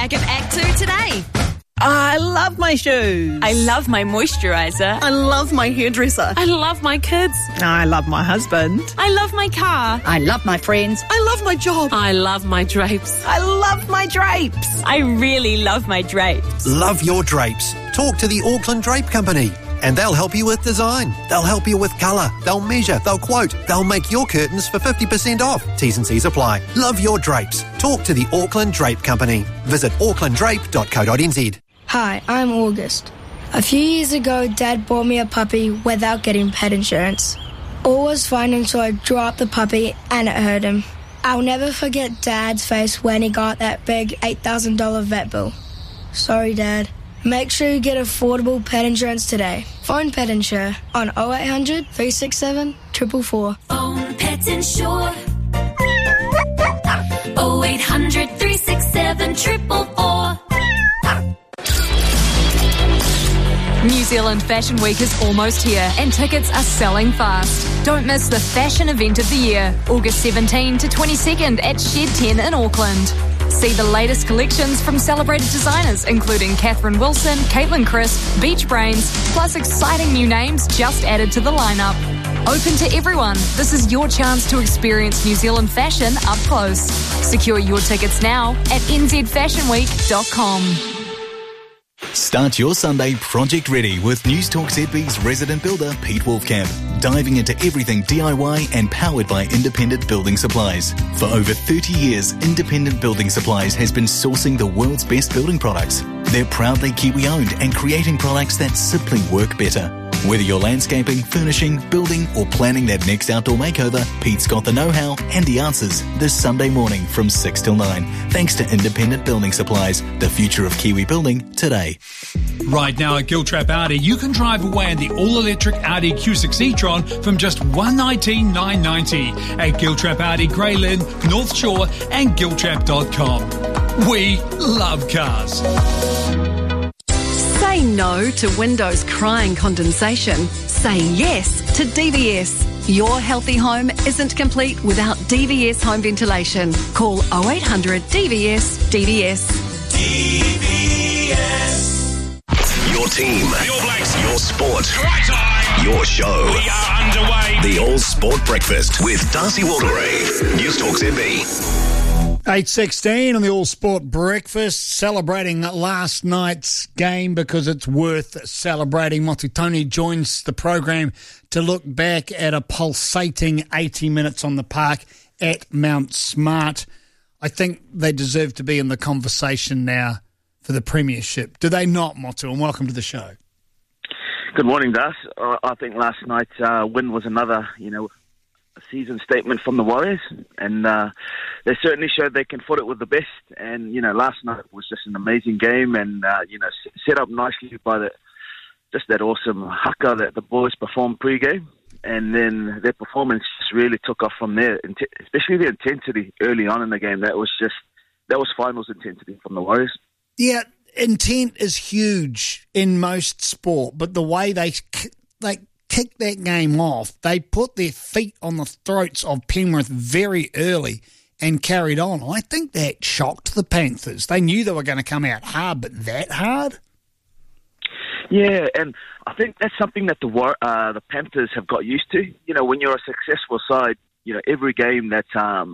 pack of Act 2 today. I love my shoes. I love my moisturiser. I love my hairdresser. I love my kids. I love my husband. I love my car. I love my friends. I love my job. I love my drapes. I love my drapes. I really love my drapes. Love your drapes. Talk to the Auckland Drape Company and they'll help you with design. They'll help you with colour. They'll measure. They'll quote. They'll make your curtains for 50% off. T's and C's apply. Love your drapes. Talk to the Auckland Drape Company. Visit aucklanddrape.co.nz. Hi, I'm August. A few years ago, Dad bought me a puppy without getting pet insurance. All was fine until I drew up the puppy and it hurt him. I'll never forget Dad's face when he got that big $8,000 vet bill. Sorry, Dad. Make sure you get affordable pet insurance today. Phone Pet Insure on 0800 367 444. Phone Pet Insure 0800 367 444. New Zealand Fashion Week is almost here and tickets are selling fast. Don't miss the fashion event of the year, August 17 to 22nd at Shed 10 in Auckland. See the latest collections from celebrated designers including Catherine Wilson, Caitlin Crisp, Beach Brains, plus exciting new names just added to the lineup. Open to everyone, this is your chance to experience New Zealand fashion up close. Secure your tickets now at nzfashionweek.com. Start your Sunday project ready with Newstalk ZB's resident builder Pete Wolfcamp, diving into everything DIY and powered by Independent Building Supplies. For over 30 years, Independent Building Supplies has been sourcing the world's best building products. They're proudly Kiwi-owned and creating products that simply work better. Whether you're landscaping, furnishing, building or planning that next outdoor makeover, Pete's got the know-how and the answers this Sunday morning from 6 till 9. Thanks to Independent Building Supplies, the future of Kiwi building today. Right now at Giltrap Audi, you can drive away in the all-electric Audi Q6 e-tron from just $119,990 at Giltrap Audi, Grey Lynn, North Shore and giltrap.com. We love cars. Say no to windows crying condensation. Say yes to DVS. Your healthy home isn't complete without DVS home ventilation. Call 0800 DVS DVS. DVS. Your team. Your Blacks. Your sport. Right time. Your show. We are underway. The All Sport Breakfast with Darcy Waldegrave. Newstalk ZB. 8:16 on the All Sport Breakfast, celebrating last night's game because it's worth celebrating. Motutoni joins the program to look back at a pulsating 80 minutes on the park at Mount Smart. I think they deserve to be in the conversation now for the premiership. Do they not, Motu? And welcome to the show. Good morning, Das. I think last night's win was another, a season statement from the Warriors, and they certainly showed they can foot it with the best. And last night was just an amazing game, and set up nicely by that awesome haka that the boys performed pre-game, and then their performance just really took off from there. Especially the intensity early on in the game. That was finals intensity from the Warriors. Yeah, intent is huge in most sport, but the way they kicked that game off, they put their feet on the throats of Penrith very early and carried on. I think that shocked the Panthers. They knew they were going to come out hard, but that hard? Yeah, and I think that's something that the Panthers have got used to. When you're a successful side, every game that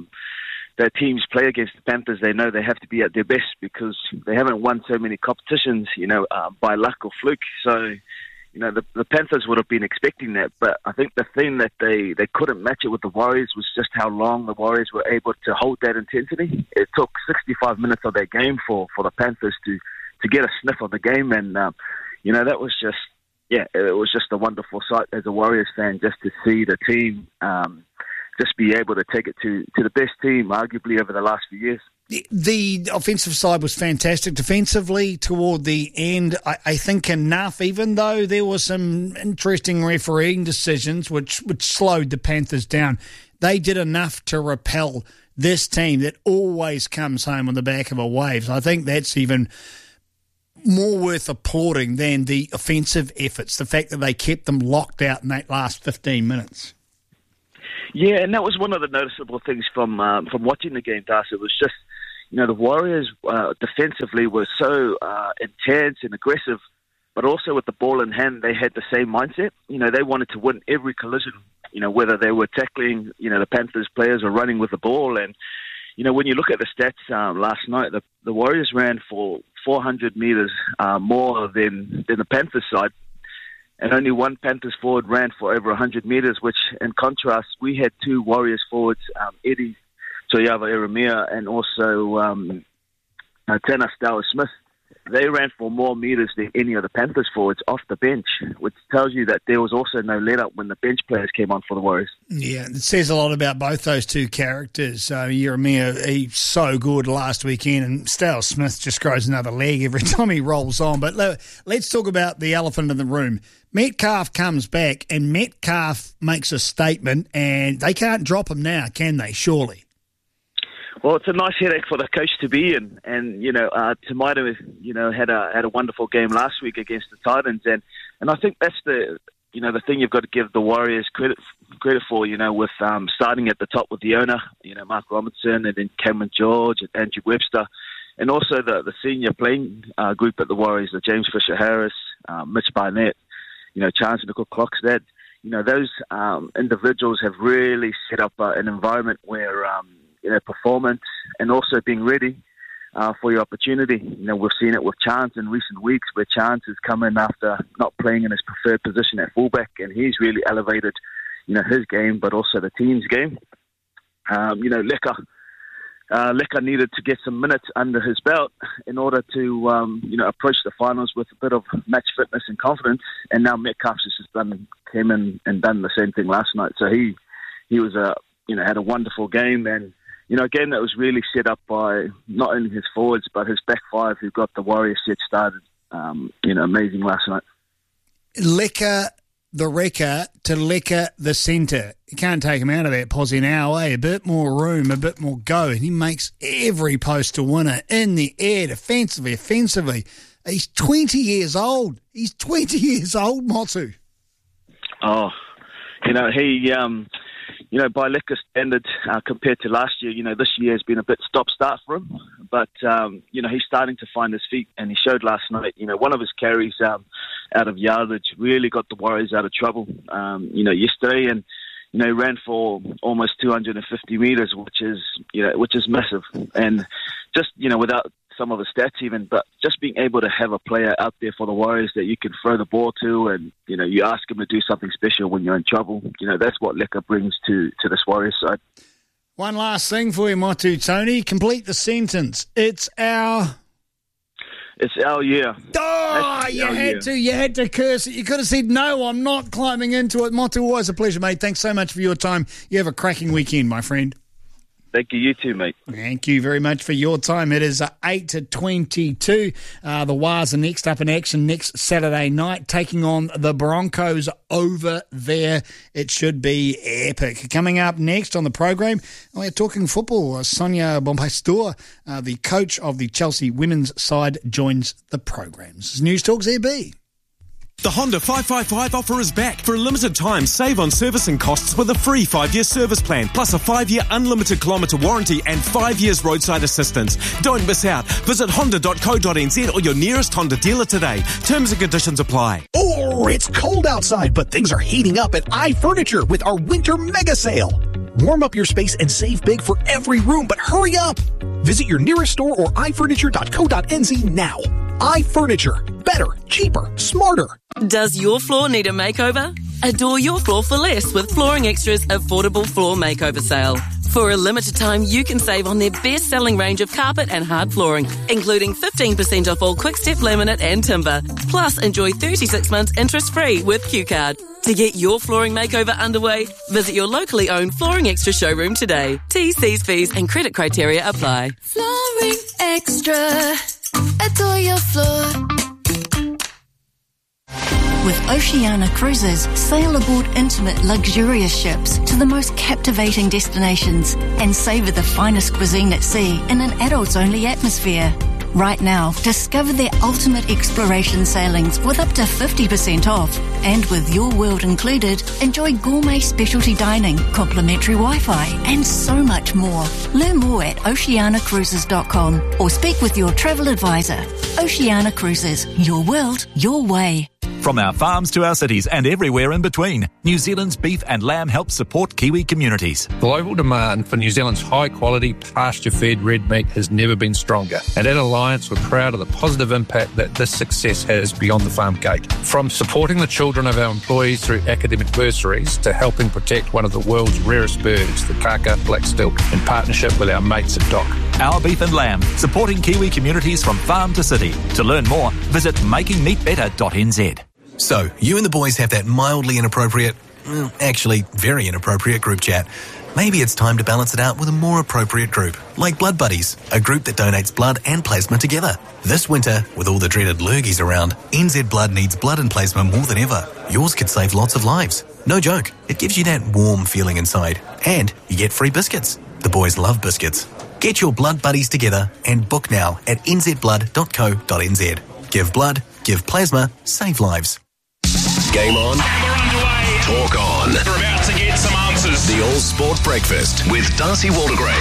teams play against the Panthers, they know they have to be at their best because they haven't won so many competitions, by luck or fluke. So, the Panthers would have been expecting that, but I think the thing that they couldn't match it with the Warriors was just how long the Warriors were able to hold that intensity. It took 65 minutes of that game for the Panthers to get a sniff of the game, and that was just, it was just a wonderful sight as a Warriors fan just to see the team just be able to take it to the best team, arguably, over the last few years. The offensive side was fantastic. Defensively, toward the end, I think enough, even though there were some interesting refereeing decisions which slowed the Panthers down. They did enough to repel this team that always comes home on the back of a wave. So I think that's even more worth applauding than the offensive efforts, the fact that they kept them locked out in that last 15 minutes. Yeah, and that was one of the noticeable things from watching the game, Das. It was just, the Warriors defensively were so intense and aggressive, but also with the ball in hand, they had the same mindset. They wanted to win every collision, whether they were tackling, the Panthers players or running with the ball. And, when you look at the stats last night, the Warriors ran for 400 metres more than the Panthers side. And only one Panthers forward ran for over 100 metres, which, in contrast, we had two Warriors forwards, Eddie Toiava-Eremia and also Tana Stowers-Smith. They ran for more metres than any of the Panthers forwards off the bench, which tells you that there was also no let-up when the bench players came on for the Warriors. Yeah, it says a lot about both those two characters. Eremia, he's so good last weekend, and Stowers-Smith just grows another leg every time he rolls on. But let's talk about the elephant in the room. Metcalf comes back, and Metcalf makes a statement, and they can't drop him now, can they, surely? Well, it's a nice headache for the coach to be in, and Tomato, had a wonderful game last week against the Titans, and I think that's the thing you've got to give the Warriors credit for, with starting at the top with the owner, Mark Robinson, and then Cameron George and Andrew Webster, and also the senior playing group at the Warriors, the James Fisher-Harris, Mitch Barnett, Chance Nickel-Clockstad. Those individuals have really set up an environment where performance and also being ready for your opportunity. We've seen it with Chance in recent weeks, where Chance has come in after not playing in his preferred position at fullback, and he's really elevated, his game, but also the team's game. Lecker needed to get some minutes under his belt in order to, approach the finals with a bit of match fitness and confidence. And now Metcalf just came in and done the same thing last night. So he was had a wonderful game, and again, that was really set up by not only his forwards, but his back five who got the Warriors set started, amazing last night. Lecker the wrecker to Lecker the centre. You can't take him out of that posse now, eh? A bit more room, a bit more go, and he makes every post a winner in the air, defensively, offensively. He's 20 years old. He's 20 years old, Motu. Oh, he... by Lecker's standard, compared to last year, this year has been a bit stop-start for him. But, he's starting to find his feet, and he showed last night, one of his carries out of yardage really got the Warriors out of trouble, yesterday. And, he ran for almost 250 metres, which is massive. And just, without some of the stats even, but just being able to have a player out there for the Warriors that you can throw the ball to, and you ask him to do something special when you're in trouble. That's what Lecker brings to this Warriors side. One last thing for you, Motu Tony. Complete the sentence. It's our year. Oh, you had to curse it. You could have said, no, I'm not climbing into it. Motu, always a pleasure, mate. Thanks so much for your time. You have a cracking weekend, my friend. Thank you. You too, mate. Thank you very much for your time. It is 8:22. The Wars are next up in action next Saturday night, taking on the Broncos over there. It should be epic. Coming up next on the program, we're talking football. Sonia Bompastor, the coach of the Chelsea women's side, joins the program. This is News Talk ZB. The Honda 555 offer is back. For a limited time, save on servicing costs with a free 5-year service plan, plus a 5-year unlimited kilometre warranty and 5 years roadside assistance. Don't miss out. Visit honda.co.nz or your nearest Honda dealer today. Terms and conditions apply. Oh, it's cold outside, but things are heating up at iFurniture with our winter mega sale. Warm up your space and save big for every room, but hurry up. Visit your nearest store or ifurniture.co.nz now. iFurniture. Better, cheaper, smarter. Does your floor need a makeover? Adore your floor for less with Flooring Extra's affordable floor makeover sale. For a limited time, you can save on their best-selling range of carpet and hard flooring, including 15% off all Quick-Step laminate and timber. Plus, enjoy 36 months interest-free with Q-Card. To get your flooring makeover underway, visit your locally owned Flooring Extra showroom today. T's, C's, fees and credit criteria apply. Flooring Extra. Adore your floor. With Oceania Cruises, sail aboard intimate, luxurious ships to the most captivating destinations and savour the finest cuisine at sea in an adults-only atmosphere. Right now, discover their ultimate exploration sailings with up to 50% off. And with Your World included, enjoy gourmet specialty dining, complimentary Wi-Fi, and so much more. Learn more at oceanacruises.com or speak with your travel advisor. Oceana Cruises, your world, your way. From our farms to our cities and everywhere in between, New Zealand's beef and lamb helps support Kiwi communities. Global demand for New Zealand's high-quality, pasture-fed red meat has never been stronger. And at Alliance, we're proud of the positive impact that this success has beyond the farm gate. From supporting the children of our employees through academic bursaries to helping protect one of the world's rarest birds, the kaka black stilt, in partnership with our mates at DOC. Our beef and lamb, supporting Kiwi communities from farm to city. To learn more, visit makingmeatbetter.nz. So, you and the boys have that mildly inappropriate, actually very inappropriate group chat. Maybe it's time to balance it out with a more appropriate group, like Blood Buddies, a group that donates blood and plasma together. This winter, with all the dreaded lurgies around, NZ Blood needs blood and plasma more than ever. Yours could save lots of lives. No joke, it gives you that warm feeling inside. And you get free biscuits. The boys love biscuits. Get your Blood Buddies together and book now at nzblood.co.nz. Give blood, give plasma, save lives. Game on. Talk on. We're about to get some answers. The All Sport Breakfast with Darcy Waldegrave.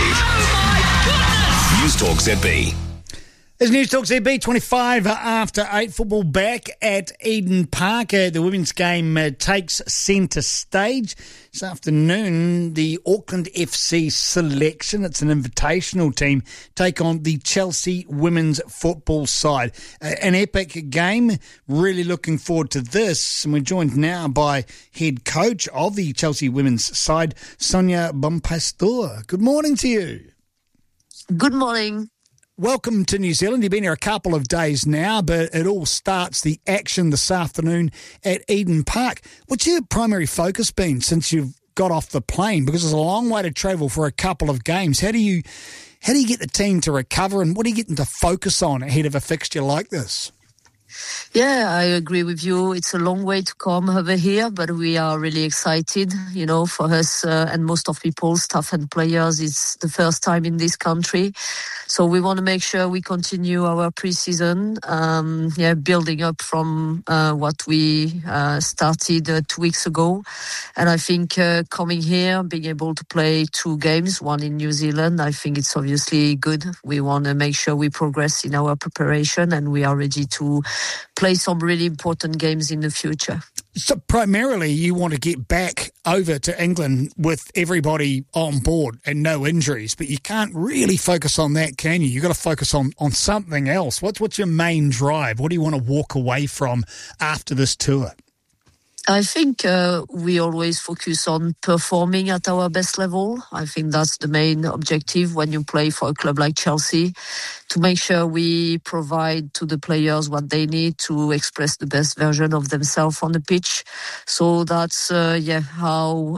Oh my goodness! News Talk ZB. As News Talk ZB, 25 after 8, football back at Eden Park. The women's game takes centre stage. This afternoon, the Auckland FC selection, it's an invitational team, take on the Chelsea women's football side. An epic game, really looking forward to this. And we're joined now by head coach of the Chelsea women's side, Sonia Bonpastor. Good morning to you. Good morning. Welcome to New Zealand. You've been here a couple of days now, but it all starts, the action this afternoon at Eden Park. What's your primary focus been since you've got off the plane? Because it's a long way to travel for a couple of games. How do you get the team to recover, and what are you getting to focus on ahead of a fixture like this? Yeah, I agree with you. It's a long way to come over here, but we are really excited. You know, for us and most of people, staff and players, it's the first time in this country. So we want to make sure we continue our pre-season, building up from what we started 2 weeks ago. And I think coming here, being able to play 2 games, one in New Zealand, I think it's obviously good. We want to make sure we progress in our preparation, and we are ready to play some really important games in the future. So primarily you want to get back over to England with everybody on board and no injuries, but you can't really focus on that, can you? You've got to focus on something else. What's your main drive? What do you want to walk away from after this tour? I think we always focus on performing at our best level. I think that's the main objective when you play for a club like Chelsea, to make sure we provide to the players what they need to express the best version of themselves on the pitch. So that's how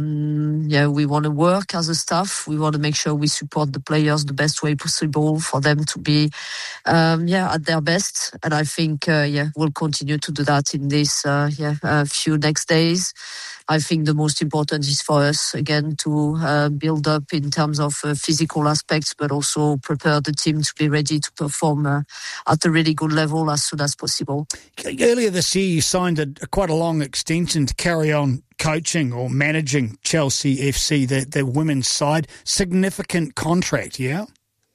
we want to work as a staff. We want to make sure we support the players the best way possible for them to be at their best. And I think we'll continue to do that in this few next days. I think the most important is for us, again, to build up in terms of physical aspects, but also prepare the team to be ready to perform at a really good level as soon as possible. Earlier this year, you signed quite a long extension to carry on coaching or managing Chelsea FC, the women's side. Significant contract, yeah?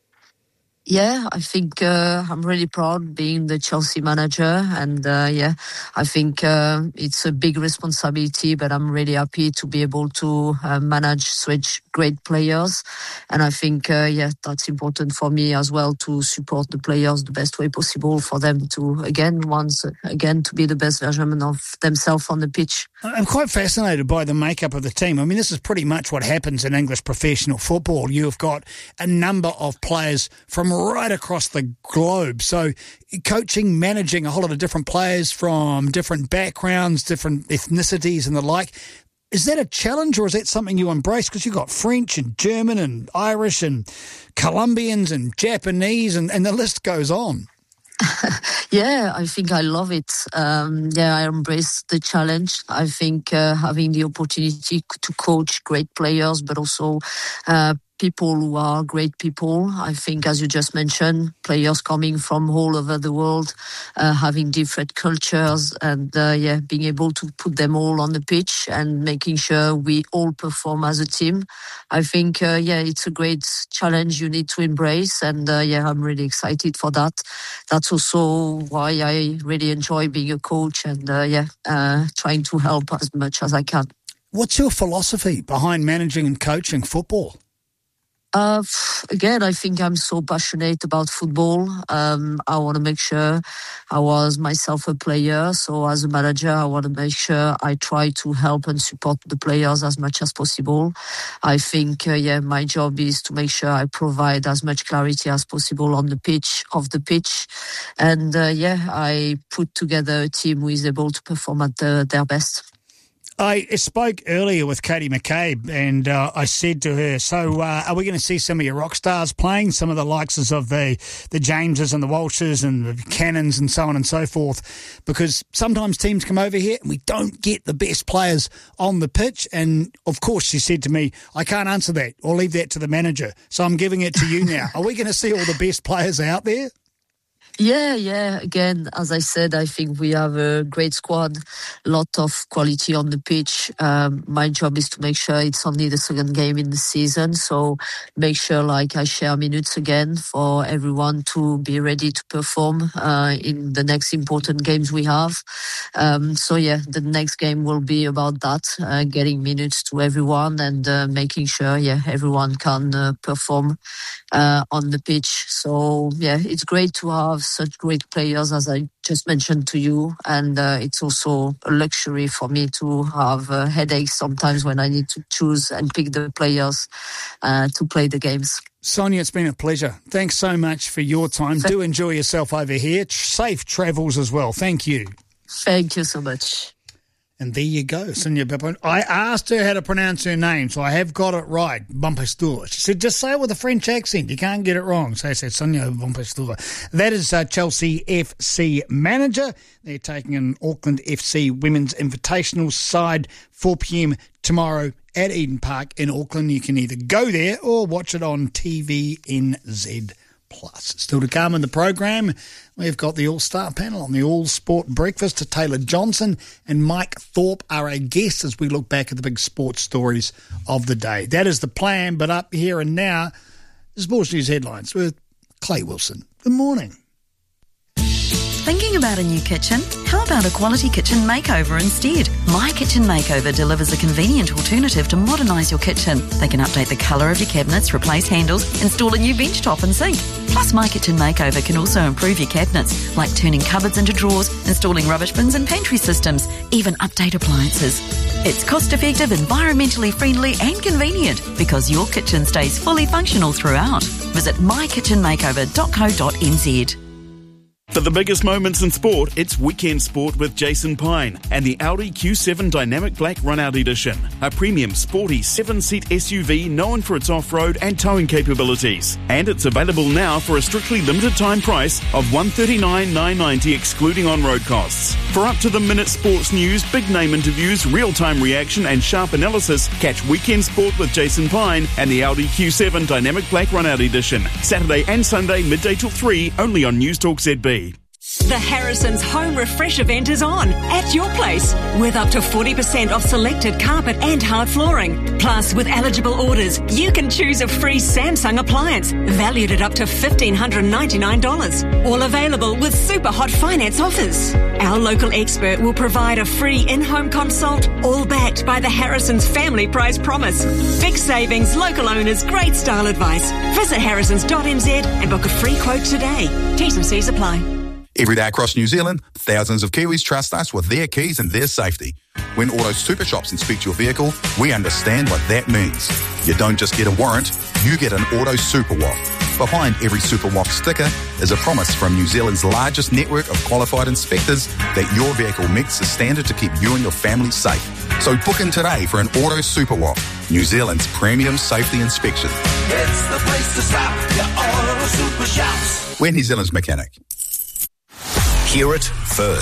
Yeah, I think I'm really proud being the Chelsea manager, and I think it's a big responsibility, but I'm really happy to be able to manage such great players. And I think, that's important for me as well, to support the players the best way possible for them to, once again, to be the best version of themselves on the pitch. I'm quite fascinated by the makeup of the team. I mean, this is pretty much what happens in English professional football. You've got a number of players from right across the globe. So coaching, managing a whole lot of different players from different backgrounds, different ethnicities and the like. Is that a challenge, or is that something you embrace? Because you've got French and German and Irish and Colombians and Japanese and the list goes on. Yeah, I think I love it. I embrace the challenge. I think having the opportunity to coach great players, but also people who are great people. I think, as you just mentioned, players coming from all over the world, having different cultures, and being able to put them all on the pitch and making sure we all perform as a team. I think, it's a great challenge you need to embrace, and I'm really excited for that. That's also why I really enjoy being a coach and trying to help as much as I can. What's your philosophy behind managing and coaching football? Again, I think I'm so passionate about football. I want to make sure I was myself a player. So as a manager, I want to make sure I try to help and support the players as much as possible. I think, my job is to make sure I provide as much clarity as possible on the pitch, off the pitch. And, I put together a team who is able to perform at their best. I spoke earlier with Katie McCabe, and I said to her, so are we going to see some of your rock stars playing, some of the likes of the Jameses and the Walshes and the Cannons and so on and so forth? Because sometimes teams come over here and we don't get the best players on the pitch. And, of course, she said to me, I can't answer that or leave that to the manager. So I'm giving it to you now. Are we going to see all the best players out there? Yeah. Again, as I said, I think we have a great squad, lot of quality on the pitch. My job is to make sure it's only the second game in the season. So make sure I share minutes again for everyone to be ready to perform in the next important games we have. The next game will be about that, getting minutes to everyone and making sure, everyone can perform on the pitch. So, it's great to have such great players, as I just mentioned to you, and it's also a luxury for me to have headaches sometimes when I need to choose and pick the players to play the games. Sonia, it's been a pleasure. Thanks so much for your time. Do enjoy yourself over here. Safe travels as well. Thank you. Thank you so much. And there you go, Sonia Bippon. I asked her how to pronounce her name, so I have got it right, Bompastua. She said, just say it with a French accent. You can't get it wrong. So I said, Sonia Bompastua. That is Chelsea FC manager. They're taking an Auckland FC Women's Invitational side, 4 p.m. tomorrow at Eden Park in Auckland. You can either go there or watch it on TVNZ+. Still to come in the program, we've got the All-Star panel on the All Sport Breakfast. Taylor Johnson and Mike Thorpe are our guests as we look back at the big sports stories of the day. That is the plan, but up here and now, the Sports News headlines with Clay Wilson. Good morning. Thinking about a new kitchen? How about a quality kitchen makeover instead? My Kitchen Makeover delivers a convenient alternative to modernise your kitchen. They can update the colour of your cabinets, replace handles, install a new bench top and sink. Plus, My Kitchen Makeover can also improve your cabinets, like turning cupboards into drawers, installing rubbish bins and pantry systems, even update appliances. It's cost-effective, environmentally friendly and convenient because your kitchen stays fully functional throughout. Visit mykitchenmakeover.co.nz. For the biggest moments in sport, it's Weekend Sport with Jason Pine and the Audi Q7 Dynamic Black Runout Edition, a premium sporty 7-seat SUV known for its off-road and towing capabilities. And it's available now for a strictly limited time price of $139,990 excluding on-road costs. For up-to-the-minute sports news, big name interviews, real-time reaction and sharp analysis, catch Weekend Sport with Jason Pine and the Audi Q7 Dynamic Black Runout Edition. Saturday and Sunday midday till 3, only on News Talk ZB. The Harrison's Home Refresh event is on at your place with up to 40% off selected carpet and hard flooring. Plus, with eligible orders, you can choose a free Samsung appliance valued at up to $1,599. All available with super hot finance offers. Our local expert will provide a free in-home consult, all backed by the Harrison's Family Price Promise. Big savings, local owners, great style advice. Visit harrisons.nz and book a free quote today. T's and C's apply. Every day across New Zealand, thousands of Kiwis trust us with their keys and their safety. When Auto Super Shops inspect your vehicle, we understand what that means. You don't just get a warrant, you get an Auto Super WAF. Behind every Super WAF sticker is a promise from New Zealand's largest network of qualified inspectors that your vehicle meets the standard to keep you and your family safe. So book in today for an Auto Super WAF, New Zealand's premium safety inspection. It's the place to stop, your Auto Super Shops. We're New Zealand's mechanic. Hear it first.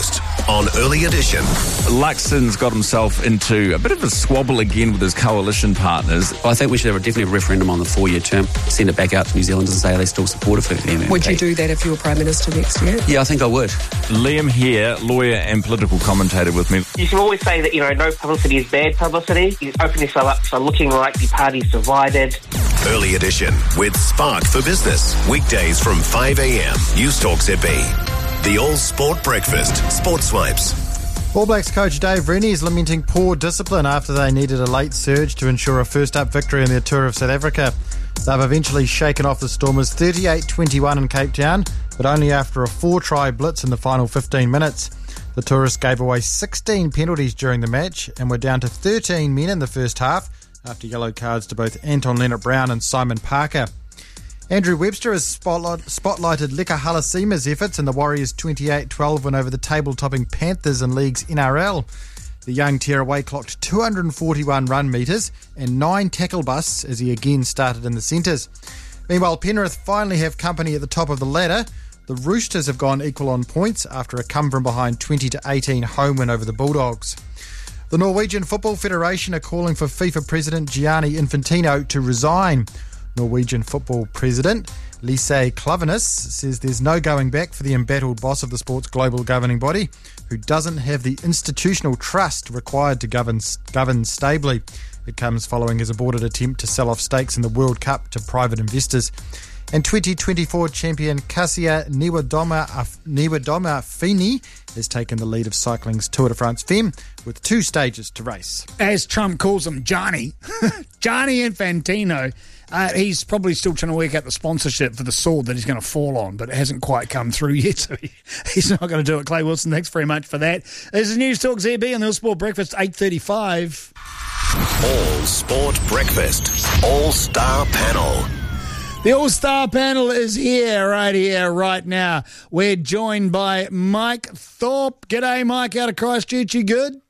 on Early Edition. Luxon's got himself into a bit of a squabble again with his coalition partners. I think we should have definitely a referendum on the 4-year term, send it back out to New Zealanders and say, are they still supportive of them? Would you do that if you were Prime Minister next year? Yeah, I think I would. Liam here, lawyer and political commentator with me. You can always say that, no publicity is bad publicity. You open yourself up for looking like the party's divided. Early Edition with Spark for Business. Weekdays from 5 a.m. News Talk ZB. The All Sport Breakfast. Sports Swipes. All Blacks coach Dave Rennie is lamenting poor discipline after they needed a late surge to ensure a first-up victory in their tour of South Africa. They've eventually shaken off the Stormers 38-21 in Cape Town, but only after a 4-try blitz in the final 15 minutes. The tourists gave away 16 penalties during the match and were down to 13 men in the first half after yellow cards to both Anton Leonard-Brown and Simon Parker. Andrew Webster has spotlighted Leka Halasima's efforts in the Warriors' 28-12 win over the table-topping Panthers in League's NRL. The young tearaway clocked 241 run metres and 9 tackle busts as he again started in the centres. Meanwhile, Penrith finally have company at the top of the ladder. The Roosters have gone equal on points after a come-from-behind 20-18 home win over the Bulldogs. The Norwegian Football Federation are calling for FIFA President Gianni Infantino to resign. Norwegian Football President Lise Klaveness says there's no going back for the embattled boss of the sport's global governing body, who doesn't have the institutional trust required to govern stably. It comes following his aborted attempt to sell off stakes in the World Cup to private investors. And 2024 champion Kasia Niewiadoma Fini has taken the lead of cycling's Tour de France Femme with 2 stages to race. As Trump calls him, Johnny Infantino. He's probably still trying to work out the sponsorship for the sword that he's going to fall on, but it hasn't quite come through yet, so he's not going to do it. Clay Wilson, thanks very much for that. This is News Talk ZB on the All Sport Breakfast, 8:35. All Sport Breakfast. All-Star Panel. The All-Star Panel is here, right now. We're joined by Mike Thorpe. G'day, Mike, out of Christchurch. You good?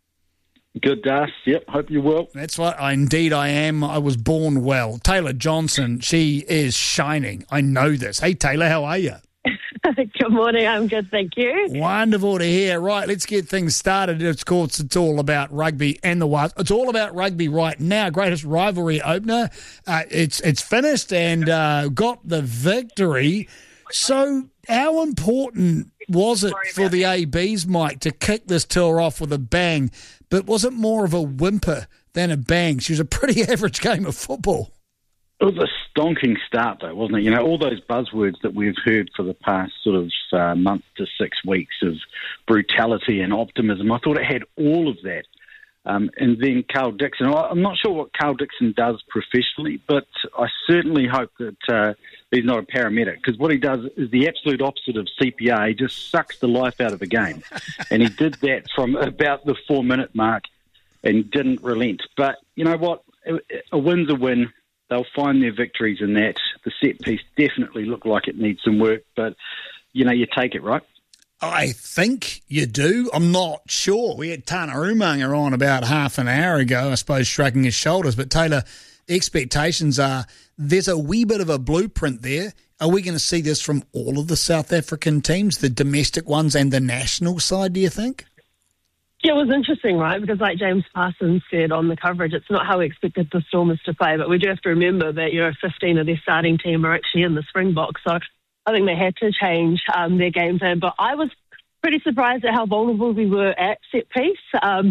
Good, Das. Yep, hope you're well. That's right. Indeed I am. I was born well. Taylor Johnson, she is shining. I know this. Hey, Taylor, how are you? Good morning. I'm good, thank you. Wonderful to hear. Right, let's get things started. Of course, it's all about rugby and the Waz. It's all about rugby right now. Greatest rivalry opener. It's finished and got the victory. So how important was it for the ABs, Mike, to kick this tour off with a bang? But was it more of a whimper than a bang? She was a pretty average game of football. It was a stonking start, though, wasn't it? All those buzzwords that we've heard for the past sort of month to 6 weeks of brutality and optimism, I thought it had all of that. And then Carl Dixon, I'm not sure what Carl Dixon does professionally, but I certainly hope that he's not a paramedic, because what he does is the absolute opposite of CPR. He just sucks the life out of a game. And he did that from about the 4-minute mark and didn't relent. But you know what? A win's a win. They'll find their victories in that. The set piece definitely looked like it needs some work, but, you take it, right? I think you do. I'm not sure. We had Tana Umaga on about half an hour ago, I suppose, shrugging his shoulders. But, Taylor, expectations are there's a wee bit of a blueprint there. Are we going to see this from all of the South African teams, the domestic ones and the national side, do you think? Yeah, it was interesting, right? Because like James Parsons said on the coverage, it's not how we expected the Stormers to play, but we do have to remember that, 15 of their starting team are actually in the Springboks. So I think they had to change their game plan. But I was pretty surprised at how vulnerable we were at set piece. Our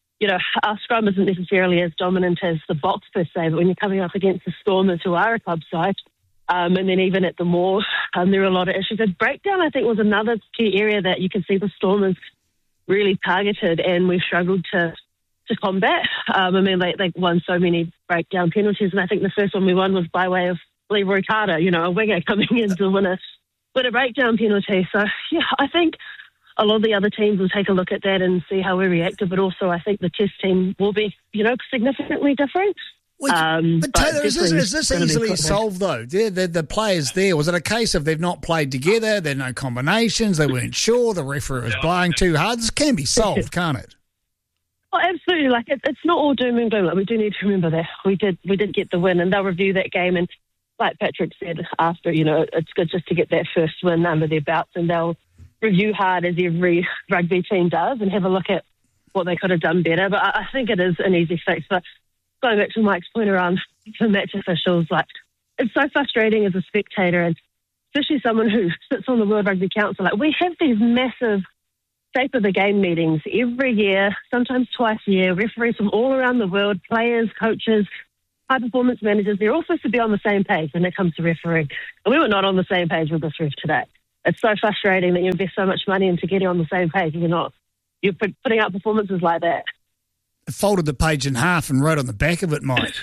scrum isn't necessarily as dominant as the Boks per se, but when you're coming up against the Stormers, who are a club side, and then even at the Moor, there are a lot of issues. The breakdown, I think, was another key area that you can see the Stormers really targeted, and we've struggled to combat. They won so many breakdown penalties, and I think the first one we won was by way of Leroy Carter, a winger coming in to win a breakdown penalty. So, yeah, I think a lot of the other teams will take a look at that and see how we reacted, but also I think the test team will be, significantly different. But Taylor, is this easily solved, though? The players there, was it a case of they've not played together, there are no combinations, they weren't sure, the referee was blowing too hard? This can be solved, can't it? Oh, absolutely. It's not all doom and gloom. We do need to remember that we did get the win, and they'll review that game. And like Patrick said, after, it's good just to get that first win under their belts, and they'll review hard as every rugby team does and have a look at what they could have done better. But I think it is an easy fix. But going back to Mike's point around the match officials, like, it's so frustrating as a spectator, and especially someone who sits on the World Rugby Council. Like, we have these massive shape of the game meetings every year, sometimes twice a year, referees from all around the world, players, coaches, high performance managers, they're all supposed to be on the same page when it comes to refereeing. And we were not on the same page with this ref today. It's so frustrating that you invest so much money into getting on the same page and you're putting out performances like that. Folded the page in half and wrote on the back of it, Mike.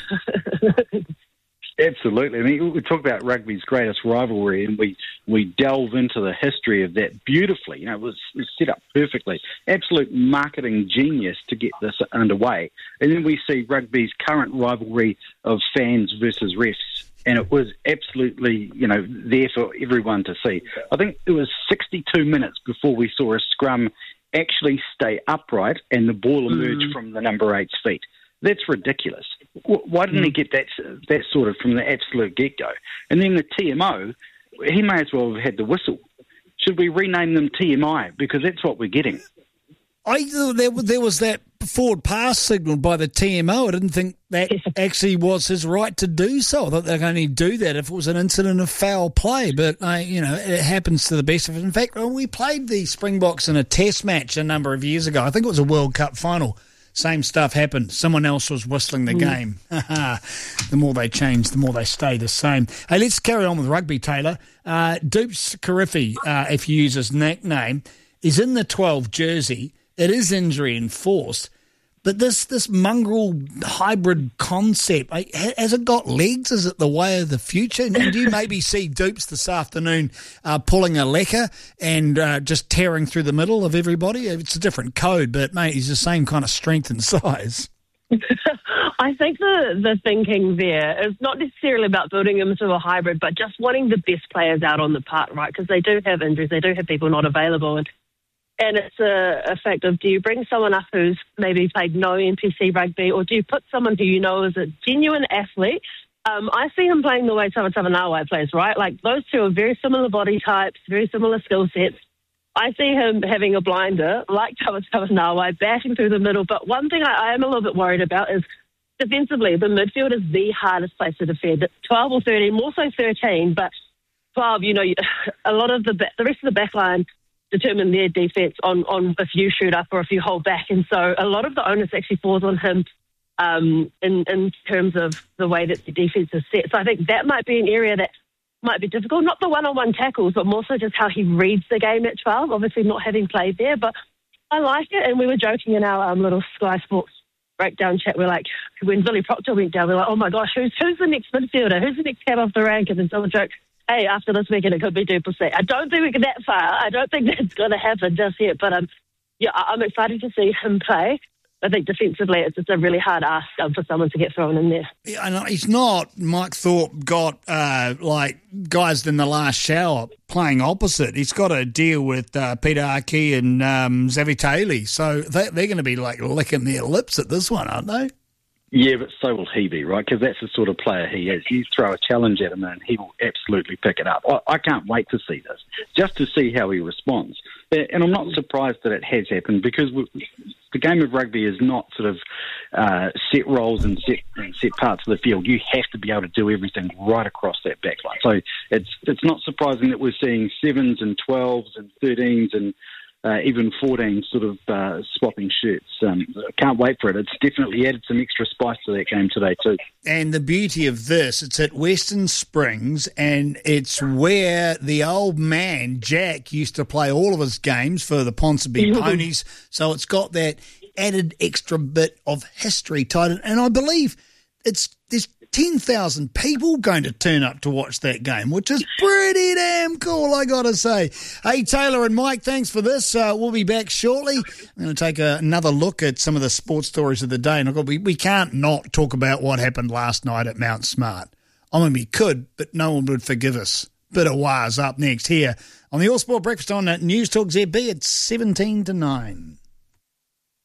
Absolutely. I mean, we talk about rugby's greatest rivalry, and we delve into the history of that beautifully. It was set up perfectly. Absolute marketing genius to get this underway. And then we see rugby's current rivalry of fans versus refs, and it was absolutely, there for everyone to see. I think it was 62 minutes before we saw a scrum actually stay upright and the ball emerge from the number 8's feet. That's ridiculous. Why didn't he get that sorted from the absolute get-go? And then the TMO, he may as well have had the whistle. Should we rename them TMI? Because that's what we're getting. I thought there was that forward pass signal by the TMO. I didn't think that actually was his right to do so. I thought they could only do that if it was an incident of foul play. But, it happens to the best of us. In fact, when we played the Springboks in a test match a number of years ago, I think it was a World Cup final, same stuff happened. Someone else was whistling the game. The more they change, the more they stay the same. Hey, let's carry on with rugby, Taylor. Dupes Karifi, if you use his nickname, is in the 12 jersey. It is injury enforced. But this mongrel hybrid concept, has it got legs? Is it the way of the future? And do you maybe see Dupes this afternoon pulling a lecker and just tearing through the middle of everybody? It's a different code, but, mate, he's the same kind of strength and size. I think the thinking there is not necessarily about building him into a hybrid, but just wanting the best players out on the park, right? Because they do have injuries. They do have people not available. And it's a fact of, do you bring someone up who's maybe played no NPC rugby, or do you put someone who you know is a genuine athlete? I see him playing the way Tawa Nawai plays, right? Like, those two are very similar body types, very similar skill sets. I see him having a blinder, like Tawa Nawai, bashing through the middle. But one thing I am a little bit worried about is defensively, the midfield is the hardest place to defend. 12 or 13, more so 13, but 12, a lot of the rest of the back line determine their defence on if you shoot up or if you hold back. And so a lot of the onus actually falls on him in terms of the way that the defence is set. So I think that might be an area that might be difficult. Not the one-on-one tackles, but more so just how he reads the game at 12, obviously not having played there. But I like it. And we were joking in our little Sky Sports breakdown chat. We're like, when Billy Proctor went down, we're like, oh my gosh, who's the next midfielder? Who's the next cab off the rank? And then someone joked, hey, after this weekend, it could be Duplessis. I don't think we get that far. I don't think that's going to happen just yet. But, I'm excited to see him play. I think defensively it's a really hard ask for someone to get thrown in there. Yeah, and he's not, Mike Thorpe got, guys in the last shower playing opposite. He's got to deal with Peter Aki and Xavi Taylor. So they're going to be, licking their lips at this one, aren't they? Yeah, but so will he be, right? Because that's the sort of player he is. You throw a challenge at him and he will absolutely pick it up. I can't wait to see this, just to see how he responds. And I'm not surprised that it has happened, because the game of rugby is not sort of set roles and set parts of the field. You have to be able to do everything right across that back line. So it's not surprising that we're seeing 7s and 12s and 13s and even 14 sort of swapping shirts. I can't wait for it. It's definitely added some extra spice to that game today too. And the beauty of this, it's at Western Springs, and it's where the old man, Jack, used to play all of his games for the Ponsonby Ponies. So it's got that added extra bit of history tied in. And I believe there's 10,000 people going to turn up to watch that game, which is pretty damn cool, I got to say. Hey, Taylor and Mike, thanks for this. We'll be back shortly. I'm going to take another look at some of the sports stories of the day. And we can't not talk about what happened last night at Mount Smart. I mean, we could, but no one would forgive us. Bit of wires up next here on the All Sport Breakfast on News Talk ZB at 7 to 9.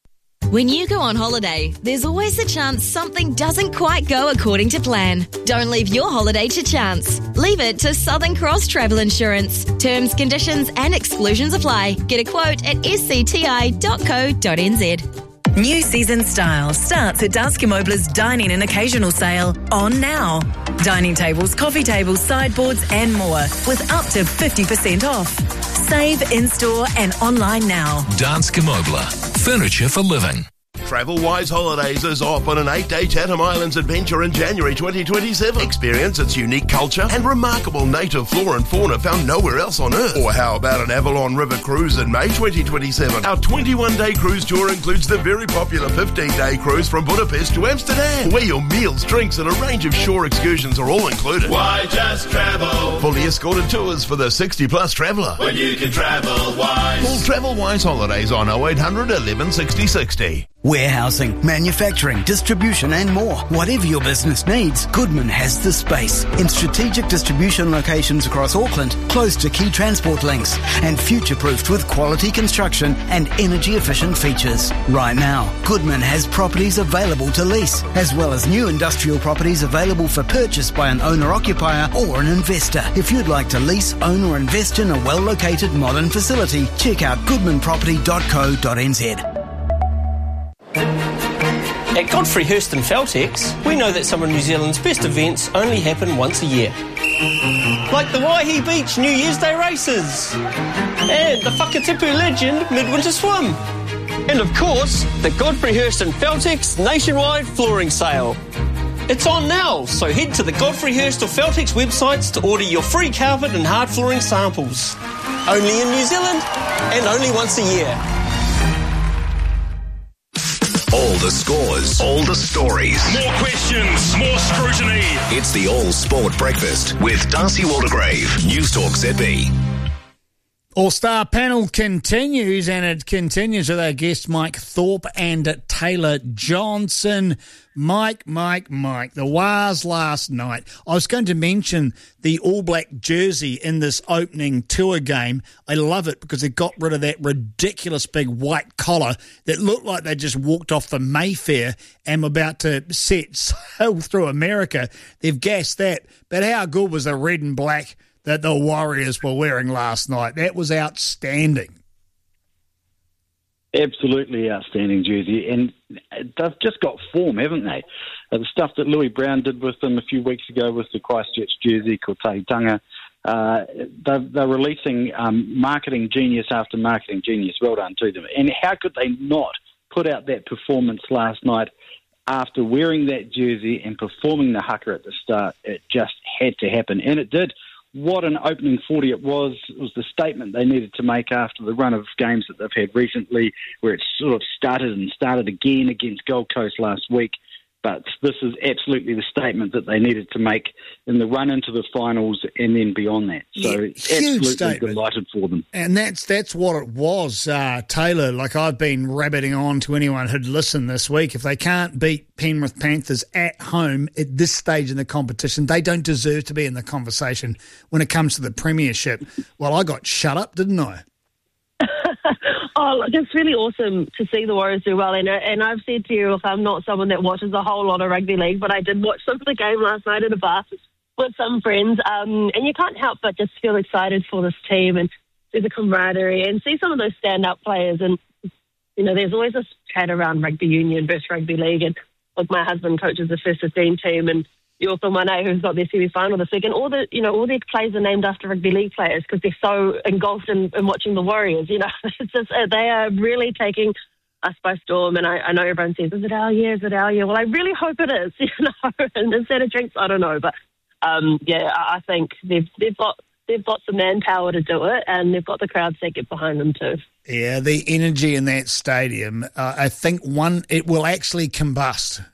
When you go on holiday, there's always the chance something doesn't quite go according to plan. Don't leave your holiday to chance. Leave it to Southern Cross Travel Insurance. Terms, conditions and exclusions apply. Get a quote at scti.co.nz. New season style starts at Danske Møbler's Dining and Occasional Sale on now. Dining tables, coffee tables, sideboards and more with up to 50% off. Save in-store and online now. Danske Møbler. Furniture for living. Travel-Wise Holidays is off on an 8-day Chatham Islands adventure in January 2027. Experience its unique culture and remarkable native flora and fauna found nowhere else on Earth. Or how about an Avalon River cruise in May 2027? Our 21-day cruise tour includes the very popular 15-day cruise from Budapest to Amsterdam, where your meals, drinks and a range of shore excursions are all included. Why just travel? Fully escorted tours for the 60-plus traveller. When you can travel wise. Call Travel-Wise Holidays on 0800 11 60 60. Warehousing, manufacturing, distribution and more. Whatever your business needs, Goodman has the space. In strategic distribution locations across Auckland, close to key transport links, and future-proofed with quality construction and energy-efficient features. Right now, Goodman has properties available to lease, as well as new industrial properties available for purchase by an owner-occupier or an investor. If you'd like to lease, own or invest in a well-located modern facility, check out goodmanproperty.co.nz. At Godfrey Hirst and Feltex, we know that some of New Zealand's best events only happen once a year. Like the Waihi Beach New Year's Day races, and the Whakatipu Legend Midwinter Swim, and of course, the Godfrey Hirst and Feltex nationwide flooring sale. It's on now, so head to the Godfrey Hirst or Feltex websites to order your free carpet and hard flooring samples. Only in New Zealand, and only once a year. All the scores, all the stories. More questions, more scrutiny. It's the All Sport Breakfast with Darcy Waldegrave, News Talk ZB. All-Star panel continues, and it continues with our guests Mike Thorpe and Taylor Johnson. Mike, the Wars last night. I was going to mention the All Black jersey in this opening tour game. I love it because they got rid of that ridiculous big white collar that looked like they just walked off the Mayfair and were about to set sail through America. They've gassed that. But how good was the red and black that the Warriors were wearing last night? That was outstanding. Absolutely outstanding jersey. And they've just got form, haven't they? The stuff that Louis Brown did with them a few weeks ago with the Christchurch jersey, Kotaitanga, they're releasing marketing genius after marketing genius. Well done to them. And how could they not put out that performance last night after wearing that jersey and performing the haka at the start? It just had to happen. And it did. What an opening 40 it was. It was the statement they needed to make after the run of games that they've had recently, where it sort of started again against Gold Coast last week. But this is absolutely the statement that they needed to make in the run into the finals and then beyond that. So absolutely statement. Delighted for them. And that's what it was, Taylor. Like I've been rabbiting on to anyone who'd listened this week. If they can't beat Penrith Panthers at home at this stage in the competition, they don't deserve to be in the conversation when it comes to the premiership. Well, I got shut up, didn't I? Oh, look, it's really awesome to see the Warriors do well. And I've said to you, look, I'm not someone that watches a whole lot of rugby league, but I did watch some of the game last night at a bar with some friends. And you can't help but just feel excited for this team and see the camaraderie and see some of those stand-up players. And, you know, there's always this chat around rugby union versus rugby league. And, look, my husband coaches the first 15 team, and Yorko Mane, who's got their semi-final this week, and all their players are named after rugby league players because they're so engulfed in watching the Warriors. You know, it's just, they are really taking us by storm. And I know everyone says, "Is it our year? Is it our year?" Well, I really hope it is. You know, and instead of drinks, I don't know, but I think they've got some manpower to do it, and they've got the crowds that get behind them too. Yeah, the energy in that stadium, I think it will actually combust.